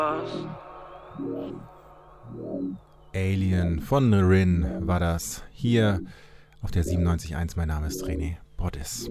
Alien von Rin war das hier auf der 97.1. Mein Name ist René Bodiss.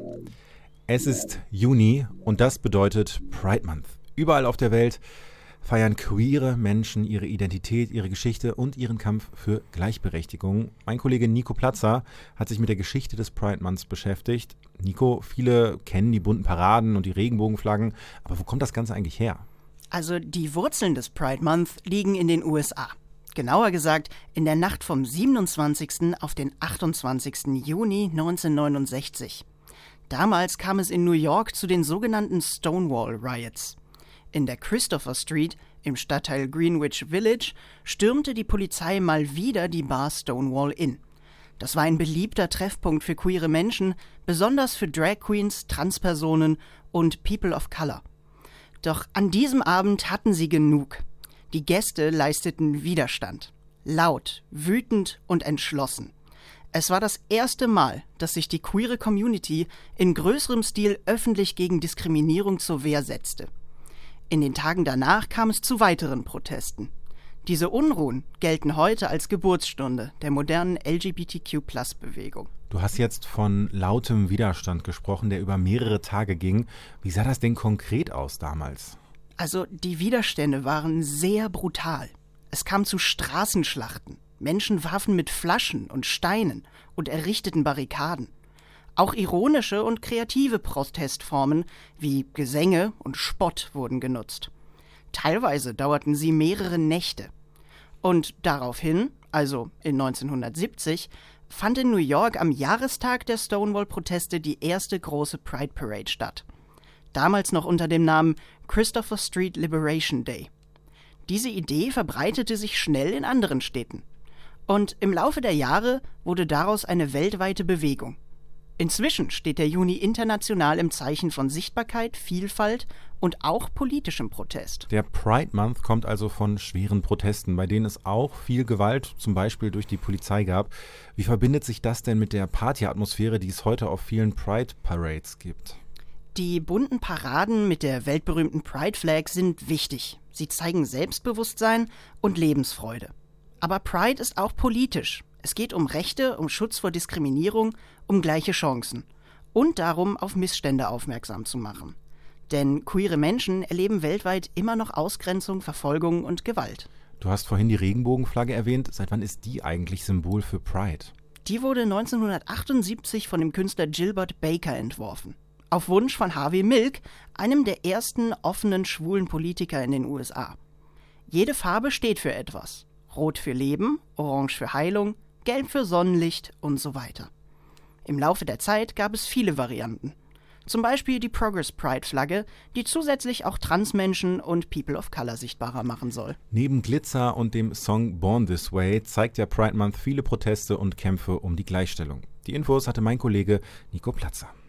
Es ist Juni und das bedeutet Pride Month. Überall auf der Welt feiern queere Menschen ihre Identität, ihre Geschichte und ihren Kampf für Gleichberechtigung. Mein Kollege Nico Platzer hat sich mit der Geschichte des Pride Months beschäftigt. Nico, viele kennen die bunten Paraden und die Regenbogenflaggen, aber wo kommt das Ganze eigentlich her? Also die Wurzeln des Pride Month liegen in den USA. Genauer gesagt in der Nacht vom 27. auf den 28. Juni 1969. Damals kam es in New York zu den sogenannten Stonewall Riots. In der Christopher Street im Stadtteil Greenwich Village stürmte die Polizei mal wieder die Bar Stonewall Inn. Das war ein beliebter Treffpunkt für queere Menschen, besonders für Drag Queens, Transpersonen und People of Color. Doch an diesem Abend hatten sie genug. Die Gäste leisteten Widerstand. Laut, wütend und entschlossen. Es war das erste Mal, dass sich die queere Community in größerem Stil öffentlich gegen Diskriminierung zur Wehr setzte. In den Tagen danach kam es zu weiteren Protesten. Diese Unruhen gelten heute als Geburtsstunde der modernen LGBTQ+-Bewegung. Du hast jetzt von lautem Widerstand gesprochen, der über mehrere Tage ging. Wie sah das denn konkret aus damals? Also die Widerstände waren sehr brutal. Es kam zu Straßenschlachten. Menschen warfen mit Flaschen und Steinen und errichteten Barrikaden. Auch ironische und kreative Protestformen wie Gesänge und Spott wurden genutzt. Teilweise dauerten sie mehrere Nächte. Und daraufhin, also in 1970, fand in New York am Jahrestag der Stonewall-Proteste die erste große Pride Parade statt. Damals noch unter dem Namen Christopher Street Liberation Day. Diese Idee verbreitete sich schnell in anderen Städten. Und im Laufe der Jahre wurde daraus eine weltweite Bewegung. Inzwischen steht der Juni international im Zeichen von Sichtbarkeit, Vielfalt und auch politischem Protest. Der Pride Month kommt also von schweren Protesten, bei denen es auch viel Gewalt, zum Beispiel durch die Polizei gab. Wie verbindet sich das denn mit der Partyatmosphäre, die es heute auf vielen Pride Parades gibt? Die bunten Paraden mit der weltberühmten Pride Flag sind wichtig. Sie zeigen Selbstbewusstsein und Lebensfreude. Aber Pride ist auch politisch. Es geht um Rechte, um Schutz vor Diskriminierung, um gleiche Chancen und darum, auf Missstände aufmerksam zu machen. Denn queere Menschen erleben weltweit immer noch Ausgrenzung, Verfolgung und Gewalt. Du hast vorhin die Regenbogenflagge erwähnt. Seit wann ist die eigentlich Symbol für Pride? Die wurde 1978 von dem Künstler Gilbert Baker entworfen. Auf Wunsch von Harvey Milk, einem der ersten offenen schwulen Politiker in den USA. Jede Farbe steht für etwas. Rot für Leben, Orange für Heilung, Gelb für Sonnenlicht und so weiter. Im Laufe der Zeit gab es viele Varianten. Zum Beispiel die Progress Pride-Flagge, die zusätzlich auch Transmenschen und People of Color sichtbarer machen soll. Neben Glitzer und dem Song Born This Way zeigt der Pride Month viele Proteste und Kämpfe um die Gleichstellung. Die Infos hatte mein Kollege Nico Platzer.